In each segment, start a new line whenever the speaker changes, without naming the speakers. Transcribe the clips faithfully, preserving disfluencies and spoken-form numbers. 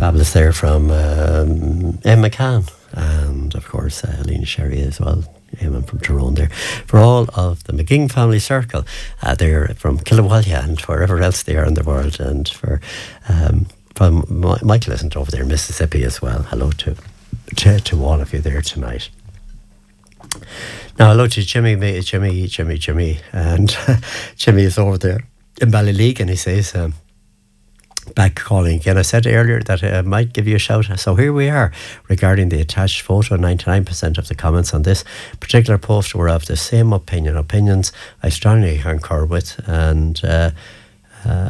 Fabulous there from um, Em McCann, and of course uh, Lena Sherry as well. Eamon from Tyrone there. For all of the McGing family circle, uh, they're from Killawalla and wherever else they are in the world, and for um, from M- Michael isn't over there in Mississippi as well. Hello to, to to all of you there tonight. Now hello to Jimmy, Jimmy, Jimmy, Jimmy, and Jimmy is over there in Ballyleak, and he says. Um, Back calling again. I said earlier that I might give you a shout. So here we are regarding the attached photo. ninety-nine percent of the comments on this particular post were of the same opinion. Opinions I strongly concur with. And uh, uh,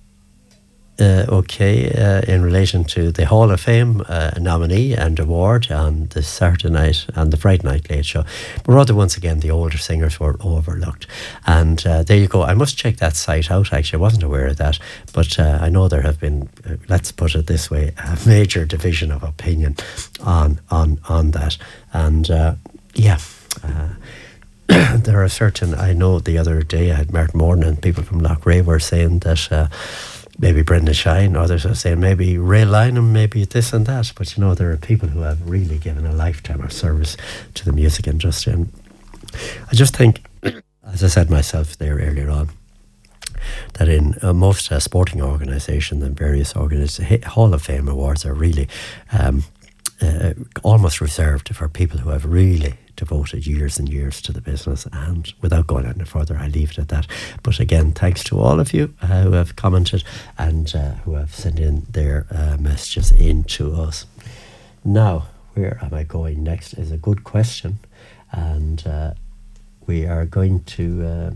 uh, okay, uh, in relation to the Hall of Fame uh, nominee and award on the Saturday night and the Friday night late show. But rather, once again, the older singers were overlooked. And uh, there you go. I must check that site out, actually. I wasn't aware of that. But uh, I know there have been, uh, let's put it this way, a major division of opinion on on, on that. And uh, yeah, uh, there are certain, I know the other day I had Martin Morton and people from Loughrea were saying that uh, maybe Brendan Shine, others are saying maybe Ray Lynham, maybe this and that. But you know, there are people who have really given a lifetime of service to the music industry. And I just think, as I said myself there earlier on, that in uh, most uh, sporting organisations and various organisations, Hall of Fame awards are really um, uh, almost reserved for people who have really devoted years and years to the business. And without going any further, I leave it at that. But again, thanks to all of you uh, who have commented and uh, who have sent in their uh, messages in to us. Now, where am I going next is a good question, and uh, we are going to uh,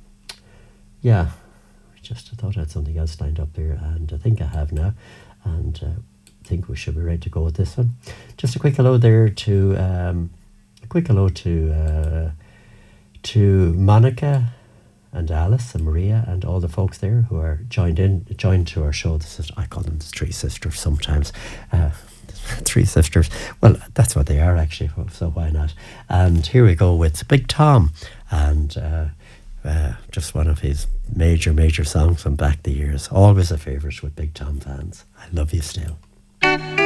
yeah just I thought I had something else lined up here, and I think I have now, and uh, I think we should be ready to go with this one. Just a quick hello there to um, quick hello to uh, to Monica and Alice and Maria and all the folks there who are joined in joined to our show. This is, I call them the three sisters sometimes. Uh, three sisters. Well, that's what they are actually. So why not? And here we go with Big Tom, and uh, uh, just one of his major major songs from back the years. Always a favourite with Big Tom fans. I love you still.